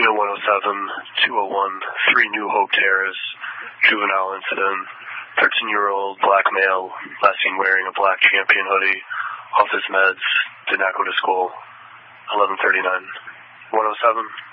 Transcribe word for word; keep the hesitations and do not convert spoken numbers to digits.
Unit one oh seven, two oh one, three New Hope Terrace, juvenile incident, thirteen-year-old black male, last seen wearing a black Champion hoodie, off his meds, did not go to school, eleven thirty-nine. one oh seven.